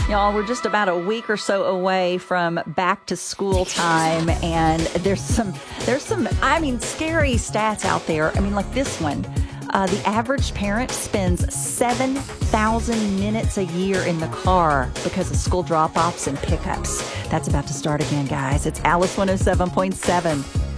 Y'all, we're just about a week or so away from back to school time, and there's some, scary stats out there. I mean, like this one. The average parent spends 7,000 minutes a year in the car because of school drop-offs and pickups. That's about to start again, guys. It's Alice 107.7.